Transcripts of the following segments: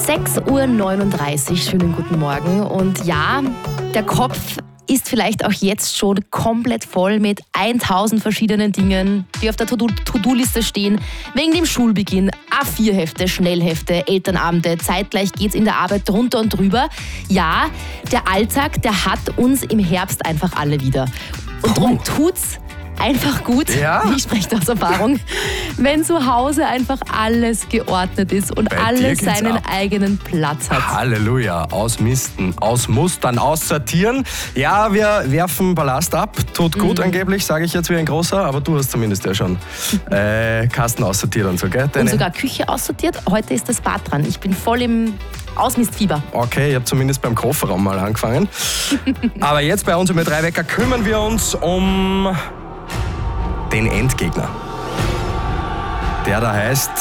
6:39 Uhr, schönen guten Morgen. Und ja, der Kopf ist vielleicht auch jetzt schon komplett voll mit 1000 verschiedenen Dingen, die auf der To-Do-Liste stehen. Wegen dem Schulbeginn, A4-Hefte, Schnellhefte, Elternabende, zeitgleich geht's in der Arbeit drunter und drüber. Ja, der Alltag, der hat uns im Herbst einfach alle wieder. Und darum tut's einfach gut, ich spreche aus Erfahrung, wenn zu Hause einfach alles geordnet ist und alles seinen eigenen Platz hat. Halleluja, ausmisten, ausmustern, aussortieren. Ja, wir werfen Ballast ab, tut gut angeblich, sage ich jetzt wie ein Großer, aber du hast zumindest ja schon Kasten aussortiert und so, gell? Und sogar Küche aussortiert. Heute ist das Bad dran. Ich bin voll im Ausmistfieber. Okay, ich habe zumindest beim Kofferraum mal angefangen. Aber jetzt bei uns im Ö3-Wecker kümmern wir uns um den Endgegner. Der da heißt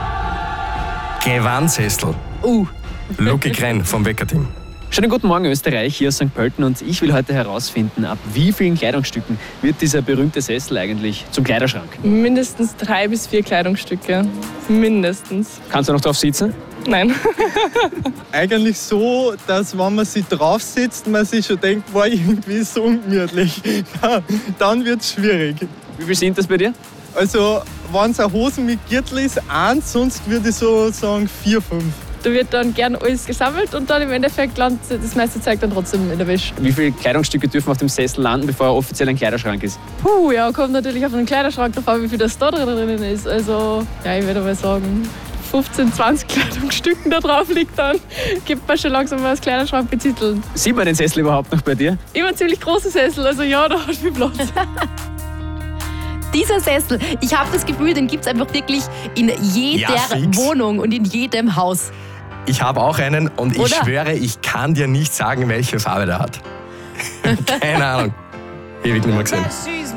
Gewandssessel. Luki Krenn vom Wecker-Team. Schönen guten Morgen Österreich, hier aus St. Pölten und ich will heute herausfinden, ab wie vielen Kleidungsstücken wird dieser berühmte Sessel eigentlich zum Kleiderschrank? Mindestens 3 bis 4 Kleidungsstücke. Mindestens. Kannst du noch drauf sitzen? Nein. Eigentlich so, dass wenn man sich drauf sitzt, man sich schon denkt, boah, irgendwie ist so ungemütlich. Dann wird es schwierig. Wie viel sind das bei dir? Also, wenn es eine Hose mit Gürtel ist, 1, sonst würde ich so sagen 4, 5. Da wird dann gern alles gesammelt und dann im Endeffekt landet das meiste Zeug dann trotzdem in der Wäsche. Wie viele Kleidungsstücke dürfen auf dem Sessel landen, bevor er offiziell ein Kleiderschrank ist? Ja, kommt natürlich auf den Kleiderschrank drauf an, wie viel das da drinnen ist. Also, ja, ich würde mal sagen, 15, 20 Kleidungsstücken da drauf liegt dann, gibt man schon langsam mal als Kleiderschrank betiteln. Sieht man den Sessel überhaupt noch bei dir? Immer ein ziemlich großer Sessel, also ja, da hat viel Platz. Dieser Sessel, ich habe das Gefühl, den gibt es einfach wirklich in jeder Wohnung und in jedem Haus. Ich habe auch einen und ich Oder? schwöre, ich kann dir nicht sagen, welche Farbe der hat. Keine Ahnung. Ewig nicht mehr gesehen.